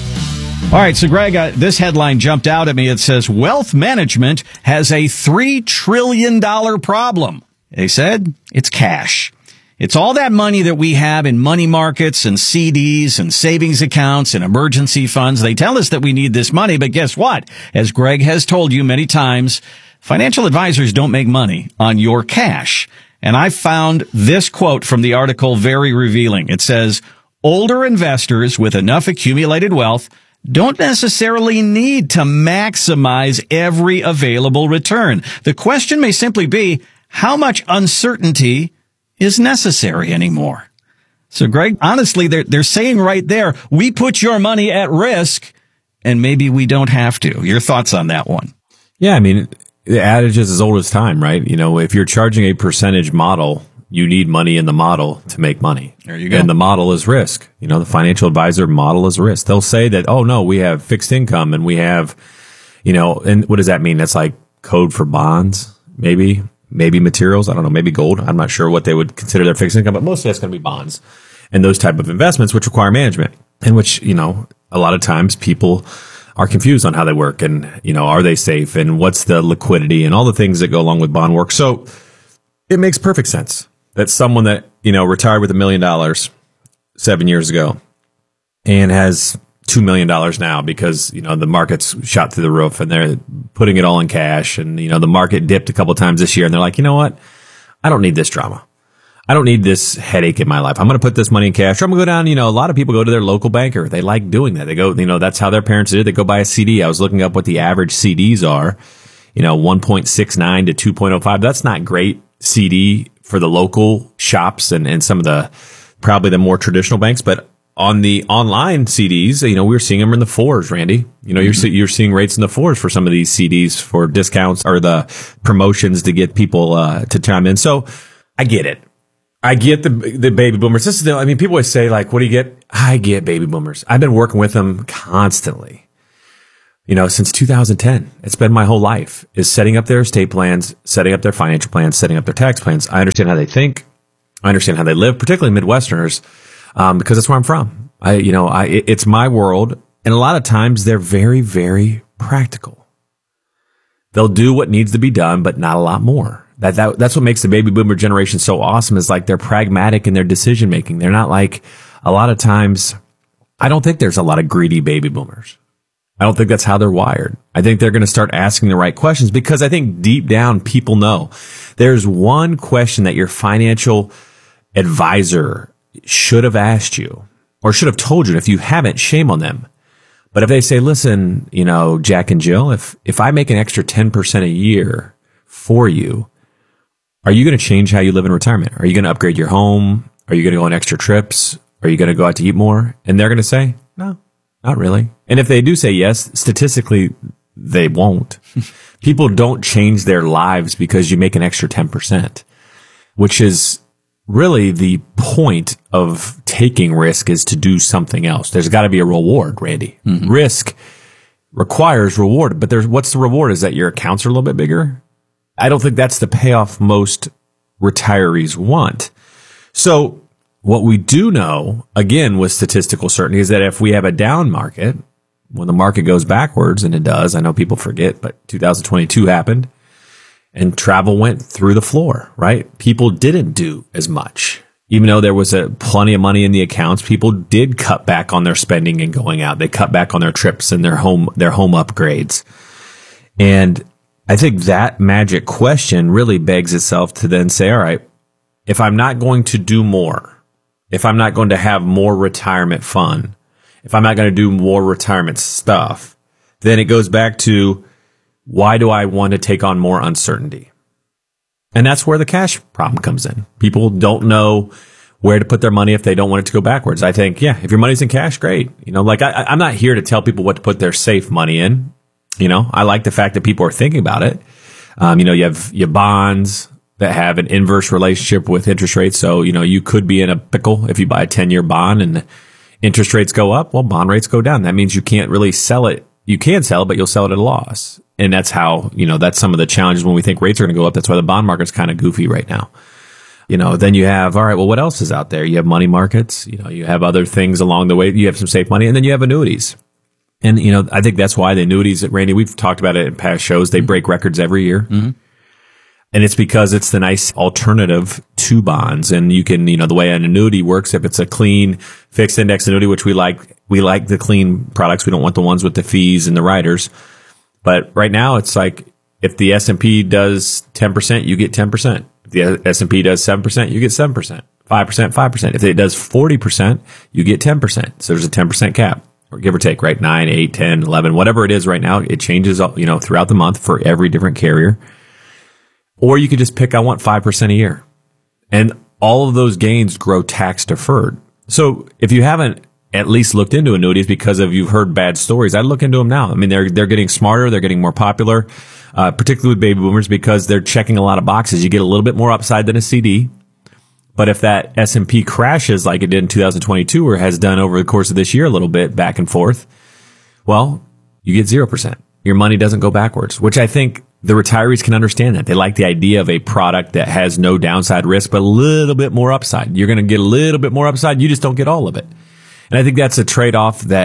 All right, so Greg, uh, this headline jumped out at me. It says, Wealth Management has a three trillion dollars problem. They said it's cash. It's all that money that we have in money markets and C Ds and savings accounts and emergency funds. They tell us that we need this money, but guess what? As Greg has told you many times, financial advisors don't make money on your cash. And I found this quote from the article very revealing. It says, older investors with enough accumulated wealth don't necessarily need to maximize every available return. The question may simply be, how much uncertainty is necessary anymore? So, Greg, honestly, they're, they're saying right there, we put your money at risk, and maybe we don't have to. Your thoughts on that one? Yeah, I mean, the adage is as old as time, right? You know, if you're charging a percentage model, you need money in the model to make money. There you go. And the model is risk. You know, the financial advisor model is risk. They'll say that, oh, no, we have fixed income and we have, you know, and what does that mean? That's like code for bonds, maybe. Maybe materials. I don't know. Maybe gold. I'm not sure what they would consider their fixed income, but mostly that's going to be bonds and those type of investments, which require management and which, you know, a lot of times people are confused on how they work and, you know, are they safe and what's the liquidity and all the things that go along with bond work. So it makes perfect sense that someone that, you know, retired with a million dollars seven years ago and has two million dollars now because, you know, the market's shot through the roof and they're putting it all in cash and, you know, the market dipped a couple times this year and they're like, you know what? I don't need this drama. I don't need this headache in my life. I'm going to put this money in cash. Or I'm going to go down, you know, a lot of people go to their local banker. They like doing that. They go, you know, that's how their parents did. They go buy a C D. I was looking up what the average C Ds are, you know, one point six nine to two point oh five. That's not great C D for the local shops and, and some of the, probably the more traditional banks. But on the online C Ds, you know, we were seeing them in the fours, Randy. You know, you're, mm-hmm. you're seeing rates in the fours for some of these C Ds for discounts or the promotions to get people uh, to chime in. So I get it. I get the the baby boomers. This is the, I mean, people always say, like, what do you get? I get baby boomers. I've been working with them constantly, you know, since two thousand ten. It's been my whole life, is setting up their estate plans, setting up their financial plans, setting up their tax plans. I understand how they think. I understand how they live, particularly Midwesterners, um, because that's where I'm from. I, you know, I, it, it's my world. And a lot of times they're very, very practical. They'll do what needs to be done, but not a lot more. That, that that's what makes the baby boomer generation so awesome, is like they're pragmatic in their decision making. They're not like, a lot of times, I don't think there's a lot of greedy baby boomers. I don't think that's how they're wired. I think they're going to start asking the right questions, because I think deep down people know there's one question that your financial advisor should have asked you or should have told you. And if you haven't, shame on them. But if they say, listen, you know, Jack and Jill, if if I make an extra ten percent a year for you, are you going to change how you live in retirement? Are you going to upgrade your home? Are you going to go on extra trips? Are you going to go out to eat more? And they're going to say, no, not really. And if they do say yes, statistically, they won't. People don't change their lives because you make an extra ten percent, which is really the point of taking risk, is to do something else. There's got to be a reward, Randy. Mm-hmm. Risk requires reward, but there's, what's the reward? Is that your accounts are a little bit bigger? I don't think that's the payoff most retirees want. So what we do know, again, with statistical certainty, is that if we have a down market, when the market goes backwards, and it does, I know people forget, but two thousand twenty-two happened and travel went through the floor, right? People didn't do as much. Even though there was a plenty of money in the accounts, people did cut back on their spending and going out. They cut back on their trips and their home, their home upgrades. And I think that magic question really begs itself to then say, all right, if I'm not going to do more, if I'm not going to have more retirement fun, if I'm not going to do more retirement stuff, then it goes back to, why do I want to take on more uncertainty? And that's where the cash problem comes in. People don't know where to put their money if they don't want it to go backwards. I think, yeah, if your money's in cash, great. You know, like I, I'm not here to tell people what to put their safe money in. You know, I like the fact that people are thinking about it. Um, you know, you have your bonds that have an inverse relationship with interest rates. So, you know, you could be in a pickle if you buy a ten-year bond and interest rates go up. Well, bond rates go down. That means you can't really sell it. You can sell it, but you'll sell it at a loss. And that's how, you know, that's some of the challenges when we think rates are going to go up. That's why the bond market's kind of goofy right now. You know, then you have, all right, well, what else is out there? You have money markets. You know, you have other things along the way. You have some safe money, and then you have annuities. And, you know, I think that's why the annuities, Randy, we've talked about it in past shows, they break records every year. Mm-hmm. And it's because it's the nice alternative to bonds. And you can, you know, the way an annuity works, if it's a clean fixed index annuity, which we like, we like the clean products. We don't want the ones with the fees and the riders. But right now it's like, if the S and P does ten percent, you get ten percent. If the S and P does seven percent, you get seven percent. five percent, five percent. If it does forty percent, you get ten percent. So there's a ten percent cap. Or give or take, right? nine, eight, ten, eleven, whatever it is right now. It changes, you know, throughout the month for every different carrier. Or you could just pick, I want five percent a year. And all of those gains grow tax deferred. So if you haven't at least looked into annuities because of you've heard bad stories, I'd look into them now. I mean, they're they're getting smarter. They're getting more popular, uh, particularly with baby boomers, because they're checking a lot of boxes. You get a little bit more upside than a C D. But if that S and P crashes like it did in two thousand twenty-two, or has done over the course of this year a little bit back and forth, well, you get zero percent. Your money doesn't go backwards, which I think the retirees can understand that. They like the idea of a product that has no downside risk, but a little bit more upside. You're going to get a little bit more upside. You just don't get all of it. And I think that's a trade-off that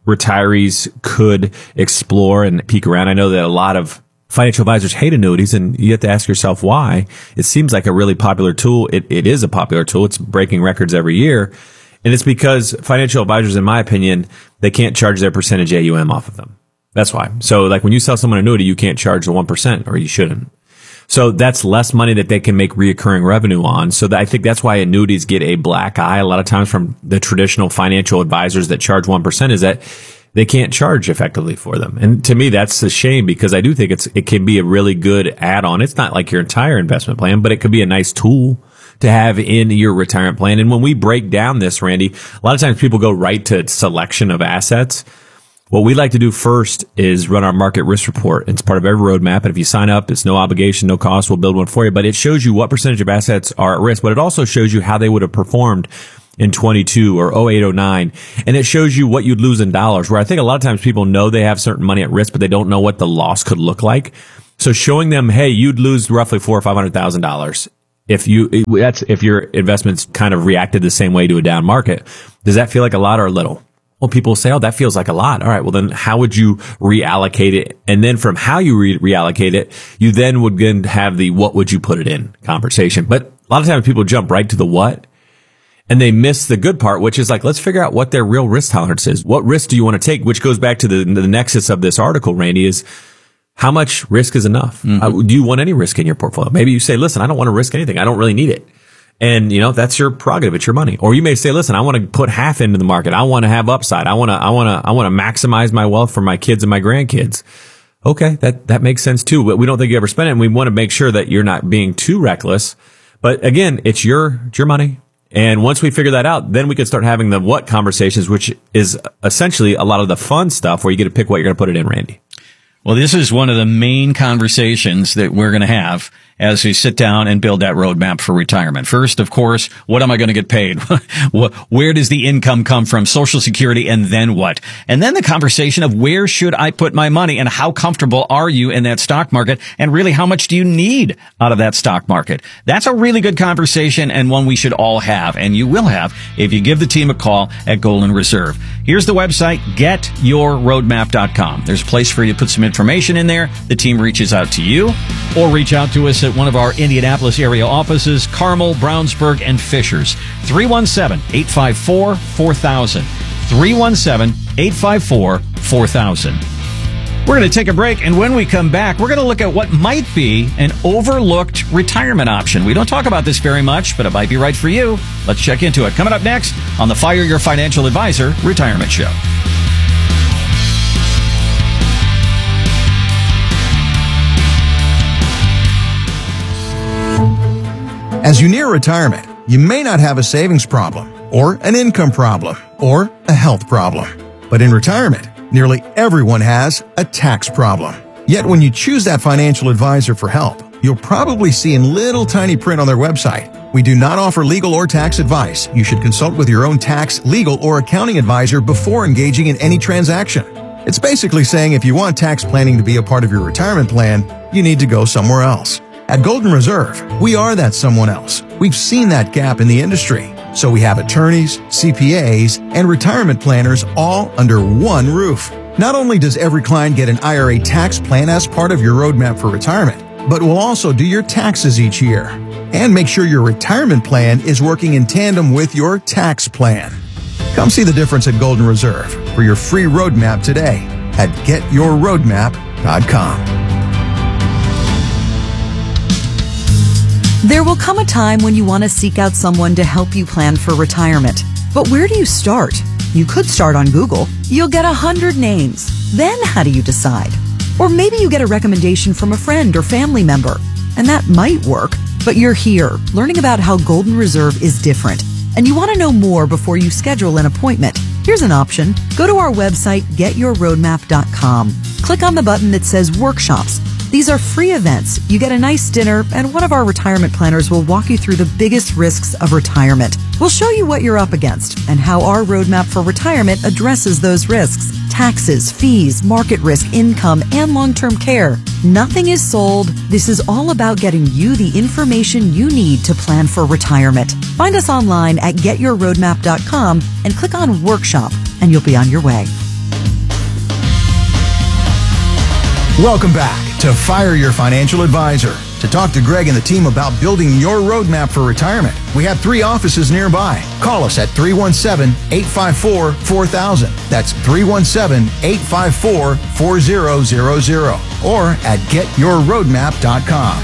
retirees could explore and peek around. I know that a lot of financial advisors hate annuities, and you have to ask yourself why. It seems like a really popular tool. It, it is a popular tool. It's breaking records every year. And it's because financial advisors, in my opinion, they can't charge their percentage A U M off of them. That's why. So like when you sell someone an annuity, you can't charge the one percent, or you shouldn't. So that's less money that they can make reoccurring revenue on. So that, I think that's why annuities get a black eye a lot of times from the traditional financial advisors that charge one percent, is that they can't charge effectively for them. And to me, that's a shame, because I do think it's, it can be a really good add-on. It's not like your entire investment plan, but it could be a nice tool to have in your retirement plan. And when we break down this, Randy, a lot of times people go right to selection of assets. What we like to do first is run our market risk report. It's part of every roadmap. And if you sign up, it's no obligation, no cost. We'll build one for you. But it shows you what percentage of assets are at risk, but it also shows you how they would have performed in twenty-two or oh eight, oh nine. And it shows you what you'd lose in dollars, where I think a lot of times people know they have certain money at risk, but they don't know what the loss could look like. So showing them, hey, you'd lose roughly four or five hundred thousand dollars if you, that's if your investments kind of reacted the same way to a down market. Does that feel like a lot or a little? Well, people say, oh, that feels like a lot. All right. Well, then how would you reallocate it? And then from how you re- reallocate it, you then would then have the what would you put it in conversation. But a lot of times people jump right to the what, and they miss the good part, which is like, let's figure out what their real risk tolerance is. What risk do you want to take? Which goes back to the, the nexus of this article, Randy, is how much risk is enough? Mm-hmm. Uh, do you want any risk in your portfolio? Maybe you say, listen, I don't want to risk anything. I don't really need it. And, you know, that's your prerogative. It's your money. Or you may say, listen, I want to put half into the market. I want to have upside. I want to, I want to, I want to maximize my wealth for my kids and my grandkids. Okay. That, that makes sense too. But we don't think you ever spend it. And we want to make sure that you're not being too reckless. But again, it's your, it's your money. And once we figure that out, then we can start having the what conversations, which is essentially a lot of the fun stuff where you get to pick what you're going to put it in, Randy. Well, this is one of the main conversations that we're going to have as we sit down and build that roadmap for retirement. First, of course, what am I going to get paid? Where does the income come from? Social Security, and then what? And then the conversation of where should I put my money, and how comfortable are you in that stock market? And really, how much do you need out of that stock market? That's a really good conversation, and one we should all have, and you will have if you give the team a call at Golden Reserve. Here's the website, get your roadmap dot com. There's a place for you to put some information in there. The team reaches out to you, or reach out to us at one of our Indianapolis area offices, Carmel, Brownsburg, and Fishers. three one seven, eight five four, four thousand. three one seven, eight five four, four thousand. We're going to take a break, and when we come back, we're going to look at what might be an overlooked retirement option. We don't talk about this very much, but it might be right for you. Let's check into it. Coming up next on the Fire Your Financial Advisor Retirement Show. As you near retirement, you may not have a savings problem, or an income problem, or a health problem. But in retirement, nearly everyone has a tax problem. Yet when you choose that financial advisor for help, you'll probably see in little tiny print on their website, we do not offer legal or tax advice. You should consult with your own tax, legal, or accounting advisor before engaging in any transaction. It's basically saying if you want tax planning to be a part of your retirement plan, you need to go somewhere else. At Golden Reserve, we are that someone else. We've seen that gap in the industry. So we have attorneys, C P As, and retirement planners all under one roof. Not only does every client get an I R A tax plan as part of your roadmap for retirement, but we'll also do your taxes each year and make sure your retirement plan is working in tandem with your tax plan. Come see the difference at Golden Reserve for your free roadmap today at get your roadmap dot com. There will come a time when you want to seek out someone to help you plan for retirement. But where do you start? You could start on Google. You'll get a hundred names. Then how do you decide? Or maybe you get a recommendation from a friend or family member. And that might work, but you're here learning about how Golden Reserve is different. And you want to know more before you schedule an appointment. Here's an option. Go to our website, get your roadmap dot com. Click on the button that says Workshops. These are free events. You get a nice dinner, and one of our retirement planners will walk you through the biggest risks of retirement. We'll show you what you're up against and how our roadmap for retirement addresses those risks. Taxes, fees, market risk, income, and long-term care. Nothing is sold. This is all about getting you the information you need to plan for retirement. Find us online at get your roadmap dot com and click on Workshop, and you'll be on your way. Welcome back to Fire Your Financial Advisor. To talk to Greg and the team about building your roadmap for retirement, we have three offices nearby. Call us at three one seven, eight five four, four thousand. That's three one seven, eight five four, four thousand or at get your roadmap dot com.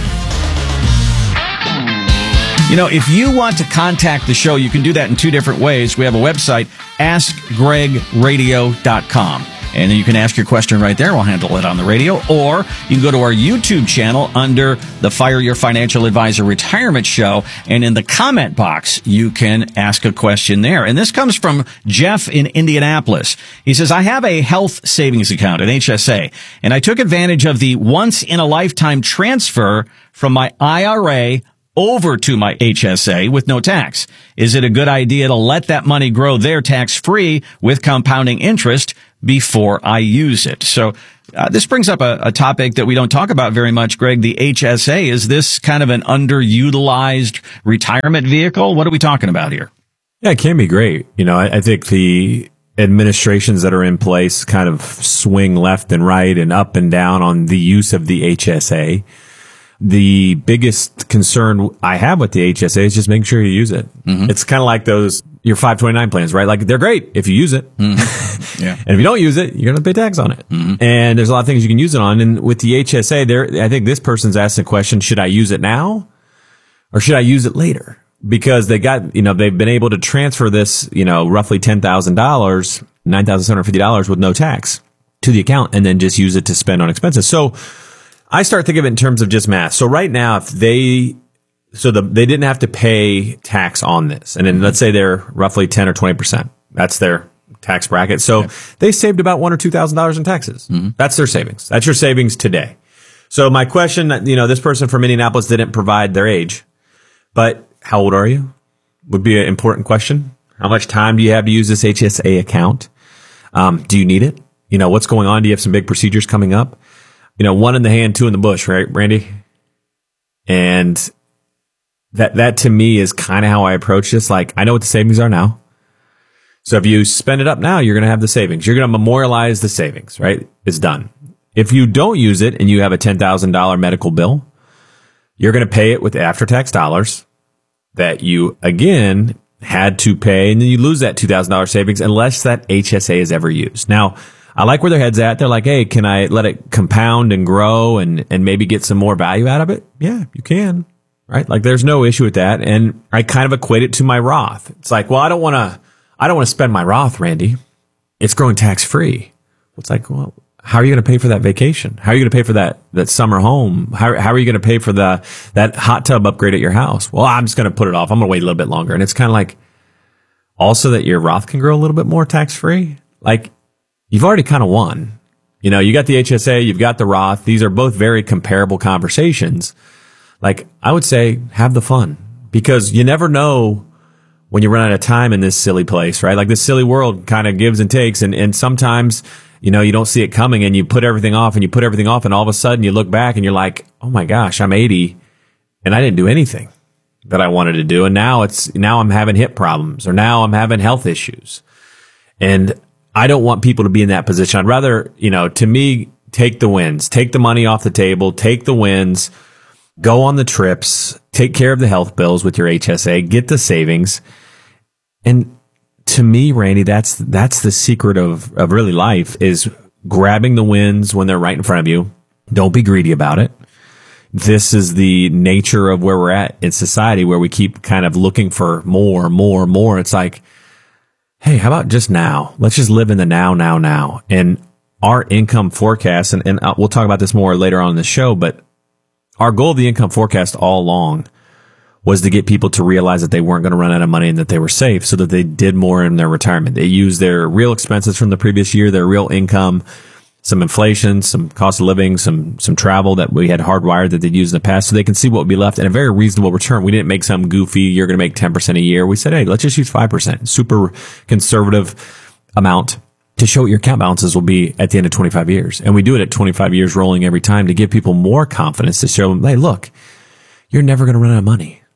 You know, if you want to contact the show, you can do that in two different ways. We have a website, ask greg radio dot com. And then you can ask your question right there. We'll handle it on the radio. Or you can go to our YouTube channel under the Fire Your Financial Advisor Retirement Show. And in the comment box, you can ask a question there. And this comes from Jeff in Indianapolis. He says, I have a health savings account, an H S A, and I took advantage of the once-in-a-lifetime transfer from my I R A over to my H S A with no tax. Is it a good idea to let that money grow there tax-free with compounding interest before I use it? So uh, this brings up a, a topic that we don't talk about very much, Greg, the H S A. Is this kind of an underutilized retirement vehicle? What are we talking about here? Yeah, it can be great. You know, I, I think the administrations that are in place kind of swing left and right and up and down on the use of the H S A. The biggest concern I have with the H S A is just making sure you use it. Mm-hmm. It's kind of like those, your five twenty-nine plans, right? Like, they're great if you use it. Mm-hmm. Yeah. And if you don't use it, you're going to pay tax on it. Mm-hmm. And there's a lot of things you can use it on. And with the H S A, there, I think this person's asking the question, should I use it now or should I use it later? Because they got, you know, they've been able to transfer this, you know, roughly ten thousand dollars, nine thousand seven hundred fifty dollars with no tax to the account and then just use it to spend on expenses. So I start thinking of it in terms of just math. So right now, if they, so the, they didn't have to pay tax on this. And then let's say they're roughly ten or twenty percent. That's their tax bracket. So okay. They saved about one or two thousand dollars in taxes. Mm-hmm. That's their savings. That's your savings today. So my question, you know, this person from Indianapolis didn't provide their age, but how old are you? Would be an important question. How much time do you have to use this H S A account? Um, do you need it? You know, what's going on? Do you have some big procedures coming up? You know, one in the hand, two in the bush, right, Randy? And that, that to me is kind of how I approach this. Like, I know what the savings are now. So if you spend it up now, you're going to have the savings. You're going to memorialize the savings, right? It's done. If you don't use it and you have a ten thousand dollars medical bill, you're going to pay it with after-tax dollars that you, again, had to pay, and then you lose that two thousand dollars savings unless that H S A is ever used. Now, I like where their head's at. They're like, hey, can I let it compound and grow and, and maybe get some more value out of it? Yeah, you can, right? Like, there's no issue with that. And I kind of equate it to my Roth. It's like, well, I don't want to, I don't want to spend my Roth, Randy. It's growing tax free. It's like, well, how are you going to pay for that vacation? How are you going to pay for that, that summer home? How, how are you going to pay for the, that hot tub upgrade at your house? Well, I'm just going to put it off. I'm going to wait a little bit longer. And it's kind of like also that your Roth can grow a little bit more tax free. Like, you've already kind of won. You know, you got the H S A, you've got the Roth. These are both very comparable conversations. Like, I would say have the fun, because you never know when you run out of time in this silly place, right? Like, this silly world kind of gives and takes. And, and sometimes, you know, you don't see it coming and you put everything off and you put everything off. And all of a sudden you look back and you're like, oh my gosh, I'm eighty and I didn't do anything that I wanted to do. And now it's, now I'm having hip problems, or now I'm having health issues. And I don't want people to be in that position. I'd rather, you know, to me, take the wins, take the money off the table, take the wins, go on the trips, take care of the health bills with your H S A, get the savings. And to me, Randy, that's, that's the secret of, of really life, is grabbing the wins when they're right in front of you. Don't be greedy about it. This is the nature of where we're at in society, where we keep kind of looking for more, more, more. It's like, hey, how about just now? Let's just live in the now, now, now. And our income forecast, and, and we'll talk about this more later on in the show, but our goal of the income forecast all along was to get people to realize that they weren't going to run out of money and that they were safe, so that they did more in their retirement. They used their real expenses from the previous year, their real income, some inflation, some cost of living, some some travel that we had hardwired that they'd used in the past, so they can see what would be left in a very reasonable return. We didn't make some goofy, you're going to make ten percent a year. We said, hey, let's just use five percent. Super conservative amount to show what your account balances will be at the end of twenty-five years. And we do it at twenty-five years rolling every time to give people more confidence, to show them, hey, look, you're never going to run out of money.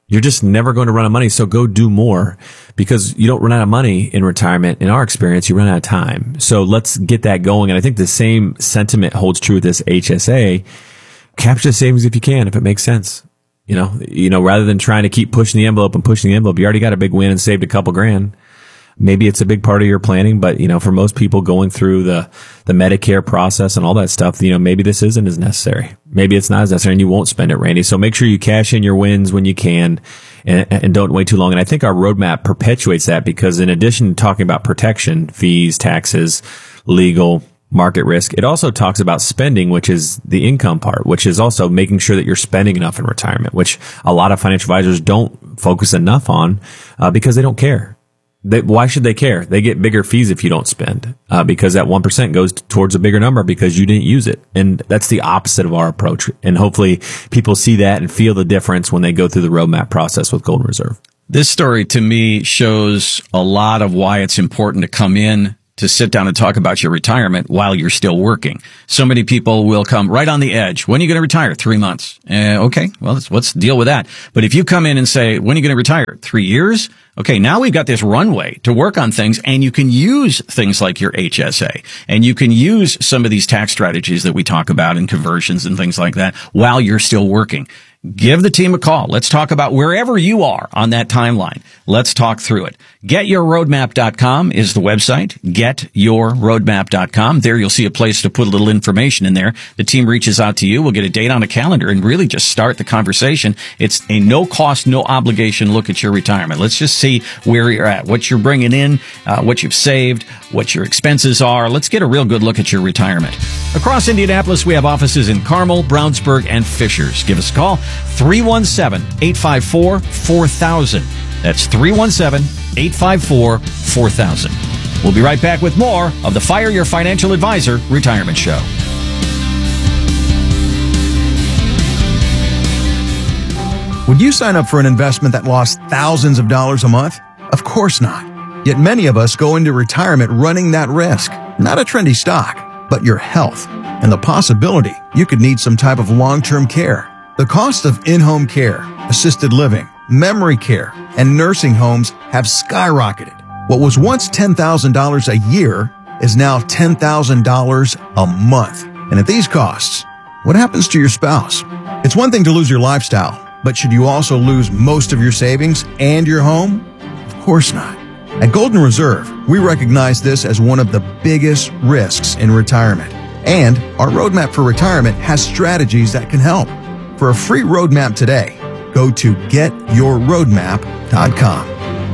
You're just never going to run out of money. So go do more, because you don't run out of money in retirement. In our experience, you run out of time. So let's get that going. And I think the same sentiment holds true with this H S A. Capture the savings if you can, if it makes sense. You know, you know, rather than trying to keep pushing the envelope and pushing the envelope, you already got a big win and saved a couple grand. Maybe it's a big part of your planning, but you know, for most people going through the, the Medicare process and all that stuff, you know, maybe this isn't as necessary. Maybe it's not as necessary and you won't spend it, Randy. So make sure you cash in your wins when you can, and, and don't wait too long. And I think our roadmap perpetuates that, because in addition to talking about protection, fees, taxes, legal, market risk, it also talks about spending, which is the income part, which is also making sure that you're spending enough in retirement, which a lot of financial advisors don't focus enough on, uh, because they don't care. They, why should they care? They get bigger fees if you don't spend, uh, because that one percent goes t- towards a bigger number because you didn't use it. And that's the opposite of our approach. And hopefully people see that and feel the difference when they go through the roadmap process with Golden Reserve. This story to me shows a lot of why it's important to come in to sit down and talk about your retirement while you're still working. So many people will come right on the edge. When are you going to retire? Three months. Uh, okay, well, let's, let's deal with that. But if you come in and say, when are you going to retire? Three years? Okay, now we've got this runway to work on things, and you can use things like your H S A, and you can use some of these tax strategies that we talk about and conversions and things like that while you're still working. Give the team a call. Let's talk about wherever you are on that timeline. Let's talk through it. get your roadmap dot com is the website. get your roadmap dot com. There you'll see a place to put a little information in there. The team reaches out to you. We'll get a date on a calendar and really just start the conversation. It's a no cost, no obligation look at your retirement. Let's just see where you're at, what you're bringing in, uh, what you've saved, what your expenses are. Let's get a real good look at your retirement. Across Indianapolis, we have offices in Carmel, Brownsburg, and Fishers. Give us a call. three one seven, eight five four, four thousand. That's three one seven, eight five four, four thousand. We'll be right back with more of the Fire Your Financial Advisor Retirement Show. Would you sign up for an investment that lost thousands of dollars a month? Of course not. Yet many of us go into retirement running that risk. Not a trendy stock, but your health and the possibility you could need some type of long-term care. The cost of in-home care, assisted living, memory care, and nursing homes have skyrocketed. What was once ten thousand dollars a year is now ten thousand dollars a month. And at these costs, what happens to your spouse? It's one thing to lose your lifestyle, but should you also lose most of your savings and your home? Of course not. At Golden Reserve, we recognize this as one of the biggest risks in retirement. And our roadmap for retirement has strategies that can help. For a free roadmap today, go to get your roadmap dot com.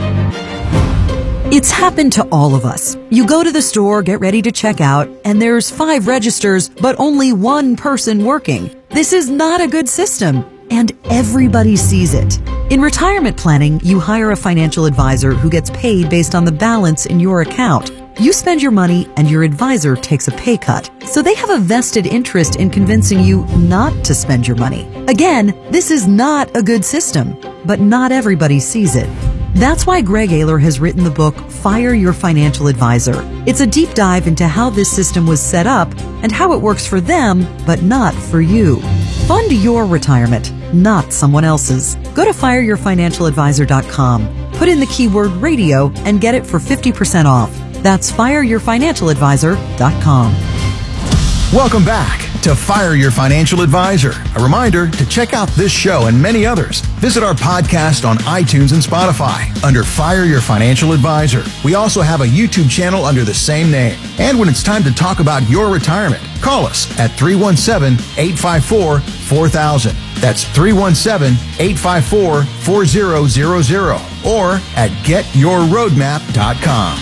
It's happened to all of us. You go to the store, get ready to check out, and there's five registers, but only one person working. This is not a good system, and everybody sees it. In retirement planning, you hire a financial advisor who gets paid based on the balance in your account. You spend your money and your advisor takes a pay cut. So they have a vested interest in convincing you not to spend your money. Again, this is not a good system, but not everybody sees it. That's why Greg Ayler has written the book, Fire Your Financial Advisor. It's a deep dive into how this system was set up and how it works for them, but not for you. Fund your retirement, not someone else's. Go to fire your financial advisor dot com. Put in the keyword radio and get it for fifty percent off. That's fire your financial advisor dot com. Welcome back to Fire Your Financial Advisor. A reminder to check out this show and many others. Visit our podcast on iTunes and Spotify under Fire Your Financial Advisor. We also have a YouTube channel under the same name. And when it's time to talk about your retirement, call us at three one seven, eight five four, four thousand. That's three one seven, eight five four, four thousand or at get your roadmap dot com.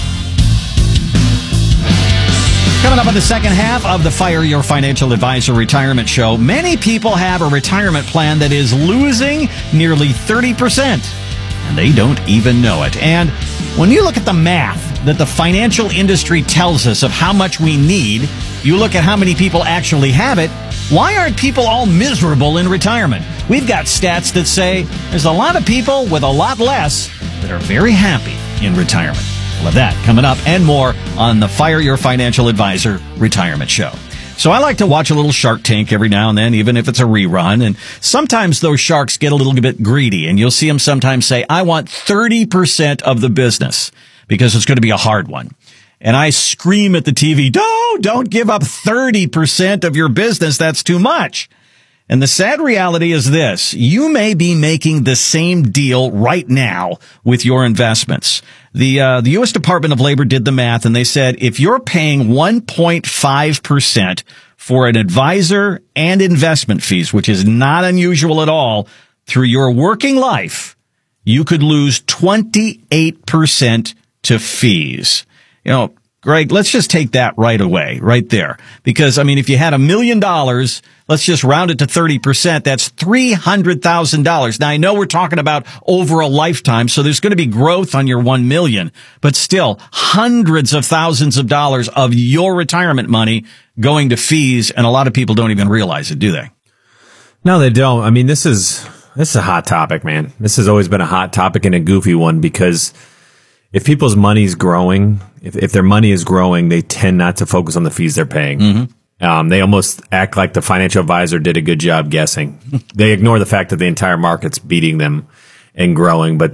Coming up on the second half of the Fire Your Financial Advisor Retirement Show, many people have a retirement plan that is losing nearly thirty percent, and they don't even know it. And when you look at the math that the financial industry tells us of how much we need, you look at how many people actually have it, why aren't people all miserable in retirement? We've got stats that say there's a lot of people with a lot less that are very happy in retirement. We'll have that coming up and more on the Fire Your Financial Advisor Retirement Show. So I like to watch a little Shark Tank every now and then, even if it's a rerun. And sometimes those sharks get a little bit greedy, and you'll see them sometimes say, I want thirty percent of the business because it's going to be a hard one. And I scream at the T V, no, don't give up thirty percent of your business. That's too much. And the sad reality is this. You may be making the same deal right now with your investments. The uh, the U S Department of Labor did the math, and they said if you're paying one point five percent for an advisor and investment fees, which is not unusual at all, through your working life, you could lose twenty-eight percent to fees. You know, Greg, let's just take that right away, right there. Because, I mean, if you had a million dollars, let's just round it to thirty percent. That's three hundred thousand dollars. Now, I know we're talking about over a lifetime, so there's going to be growth on your one million dollars, but still hundreds of thousands of dollars of your retirement money going to fees, and a lot of people don't even realize it, do they? No, they don't. I mean, this is, this is a hot topic, man. This has always been a hot topic and a goofy one because if people's money's growing, if, if their money is growing, they tend not to focus on the fees they're paying. Mm-hmm. Um, they almost act like the financial advisor did a good job guessing. They ignore the fact that the entire market's beating them and growing, but